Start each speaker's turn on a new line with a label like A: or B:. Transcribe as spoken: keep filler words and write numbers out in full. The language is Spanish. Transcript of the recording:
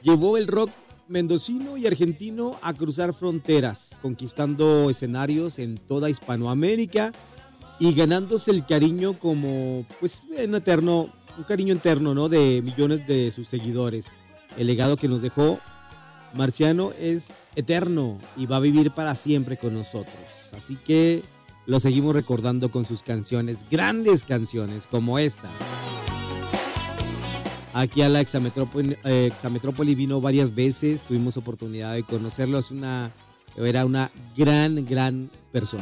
A: llevó el rock mendocino y argentino a cruzar fronteras, conquistando escenarios en toda Hispanoamérica y ganándose el cariño como, pues, un eterno, un cariño eterno, ¿no? De millones de sus seguidores. El legado que nos dejó Marciano es eterno y va a vivir para siempre con nosotros. Así que lo seguimos recordando con sus canciones, grandes canciones como esta. Aquí a la Exametrópoli, eh, Exametrópoli vino varias veces, tuvimos oportunidad de conocerlo, es una, era una gran, gran persona.